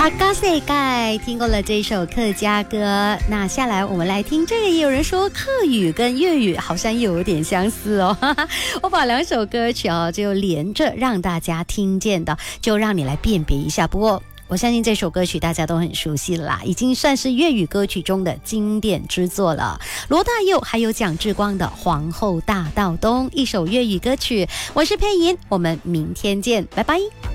哈嘎塞盖，听过了这一首客家歌，那下来我们来听这个。也有人说客语跟粤语好像又有点相似哦。我把两首歌曲就连着让大家听见的，就让你来辨别一下。不过我相信这首歌曲大家都很熟悉了啦，已经算是粤语歌曲中的经典之作了。罗大佑还有蒋志光的《皇后大道东》，一首粤语歌曲。我是佩莹，我们明天见，拜拜。